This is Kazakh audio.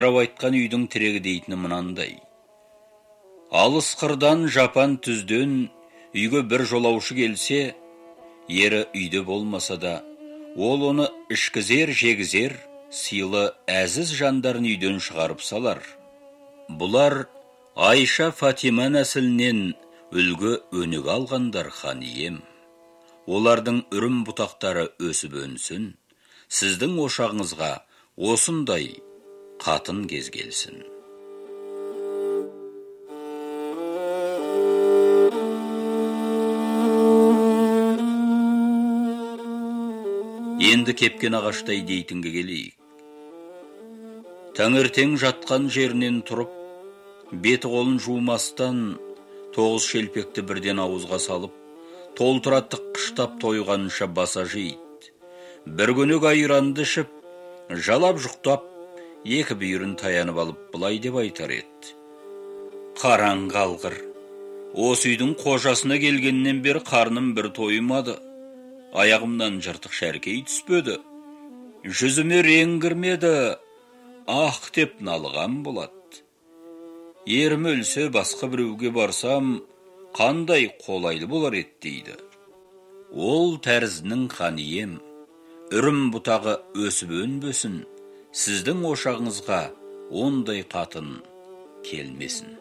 айтқан үйдің тірегі дейтіні мынандай. Алыс қырдан жапан түзден үйге бір жолаушы келсе, ері үйде болмаса да, ол оны ішкізер, жегізер, сыйлы әзіз жандарын үйден шығарып салар. Бұлар Айша Фатима нәсілінен үлгі өнік алғандар хан ием. Олардың үрім бұтақтары өсіп өнсін, сіздің ошағыңызға осындай қатын кез келсін. Енді кепкен ағаштай дейтінге келейік. Таңертең жатқан жерінен тұрып, беті қолын жумастан 9 шелпекті бірден ауызға салып, толтыра тыққыштап тойғанша баса жейді. Бір көнек айранды ішіп, жалап жұқтап, екі бүйірін таянып алып былай деп айтар еді. Қараң қалғыр, осы үйдің қожасына келгеннен бері қарным бір тоймады. Аяғымнан жыртық шәркей түспеді. Жүзіме рең кірмеді, ақ деп налыған болады. Ерім өлсе басқа біреуге барсам, қандай қолайлы болар еді дейді. Ол тәрізінің хан ием, үрім бұтағы өсіп өнбесін, сіздің ошағыңызға ондай қатын келмесін.